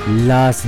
Las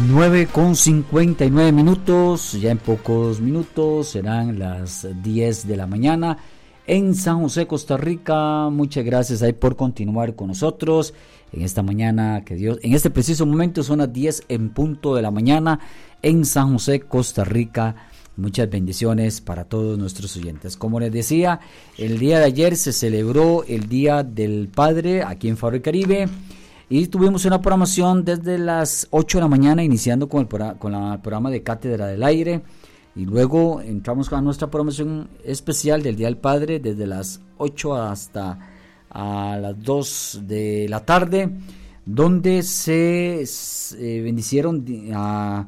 9:59, ya en pocos minutos serán las 10 de la mañana en San José, Costa Rica. Muchas gracias ahí por continuar con nosotros en esta mañana en este preciso momento son las 10 en punto de la mañana en San José, Costa Rica. Muchas bendiciones para todos nuestros oyentes. Como les decía, el día de ayer se celebró el Día del Padre aquí en Faro del Caribe. Y tuvimos una programación desde las 8 de la mañana, iniciando con el programa de Cátedra del Aire. Y luego entramos a nuestra programación especial del Día del Padre, desde las 8 hasta a las 2 de la tarde, donde se bendicieron a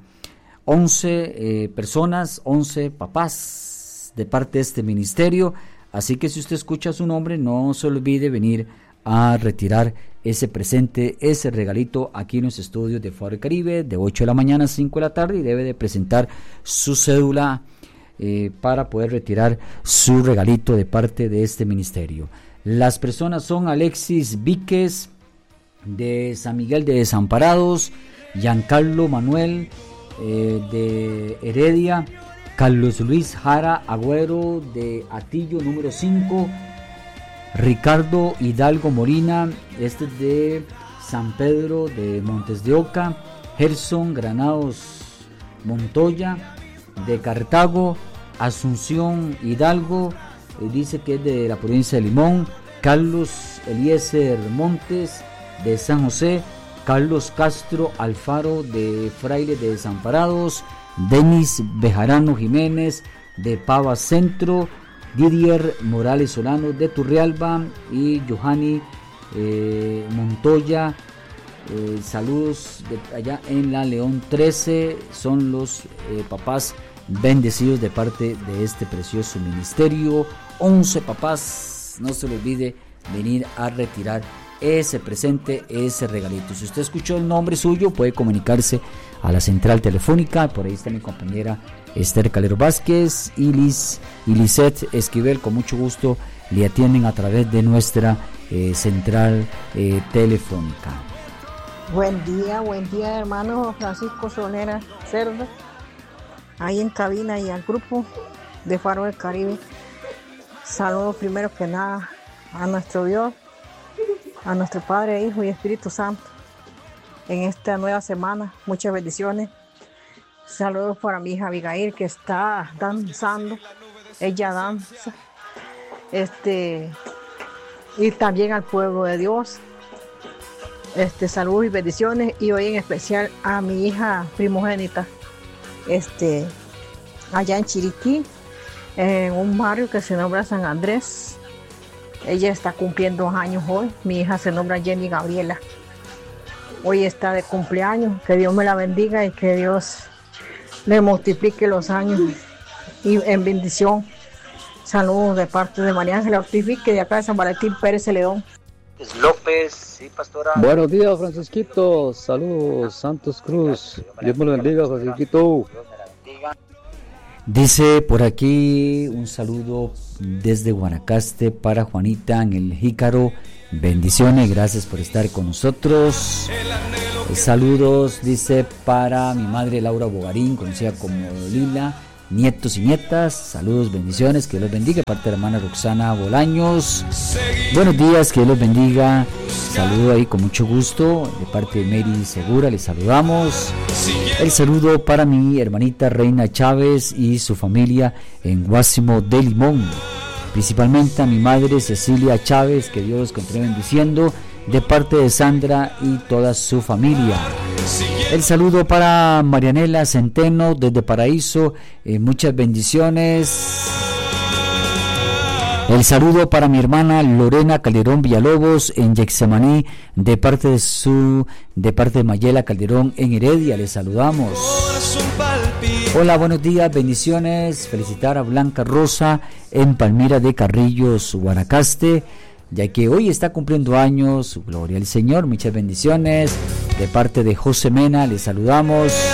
11 personas, 11 papás de parte de este ministerio. Así que si usted escucha su nombre, no se olvide venir a retirar ese presente, ese regalito aquí en los estudios de Faro del Caribe de 8 de la mañana a 5 de la tarde, y debe de presentar su cédula para poder retirar su regalito de parte de este ministerio. Las personas son Alexis Víquez de San Miguel de Desamparados, Giancarlo Manuel de Heredia, Carlos Luis Jara Agüero de Atillo número 5, Ricardo Hidalgo Molina, este es de San Pedro de Montes de Oca, Gerson Granados Montoya de Cartago, Asunción Hidalgo, dice que es de la provincia de Limón, Carlos Eliezer Montes de San José, Carlos Castro Alfaro de Fraile de Desamparados, Denis Bejarano Jiménez de Pava Centro, Didier Morales Solano de Turrialba y Johanny Montoya. Saludos de allá en la León 13. Son los papás bendecidos de parte de este precioso ministerio. 11 papás, no se le olvide venir a retirar ese presente, ese regalito. Si usted escuchó el nombre suyo, puede comunicarse a la central telefónica. Por ahí está mi compañera Esther Calero Vázquez y Lisette Esquivel. Con mucho gusto le atienden a través de nuestra central telefónica. Buen día hermano Francisco Sonera Cerda, ahí en cabina, y al grupo de Faro del Caribe. Saludos primero que nada a nuestro Dios, a nuestro Padre, Hijo y Espíritu Santo en esta nueva semana. Muchas bendiciones. Saludos para mi hija Abigail, que está danzando. Ella danza. Y también al pueblo de Dios. Saludos y bendiciones. Y hoy en especial a mi hija primogénita. Allá en Chiriquí, en un barrio que se nombra San Andrés. Ella está cumpliendo años hoy. Mi hija se nombra Jenny Gabriela. Hoy está de cumpleaños. Que Dios me la bendiga y que Dios le multiplique los años y en bendición. Saludos de parte de María Ángela Ortiz, que de acá de San Valentín Pérez Celedón. López, sí, pastora. Buenos días, Francisquito. Saludos, Santos Cruz. Dios me lo bendiga, Francisquito. Dice por aquí un saludo desde Guanacaste para Juanita en el Jícaro. Bendiciones, gracias por estar con nosotros. Saludos, dice, para mi madre Laura Bogarín, conocida como Lila, nietos y nietas. Saludos, bendiciones, que Dios los bendiga. De parte de la hermana Roxana Bolaños. Buenos días, que Dios los bendiga. Saludo ahí con mucho gusto. De parte de Mary Segura, les saludamos. El saludo para mi hermanita Reina Chávez y su familia en Guásimo de Limón. Principalmente a mi madre Cecilia Chávez, que Dios los continúe bendiciendo, de parte de Sandra y toda su familia. El saludo para Marianela Centeno desde Paraíso, muchas bendiciones. El saludo para mi hermana Lorena Calderón Villalobos en Yexemaní, de parte de Mayela Calderón en Heredia, les saludamos. Hola, buenos días, bendiciones. Felicitar a Blanca Rosa en Palmira de Carrillos, Guanacaste, ya que hoy está cumpliendo años. Gloria al Señor, muchas bendiciones. De parte de José Mena, les saludamos.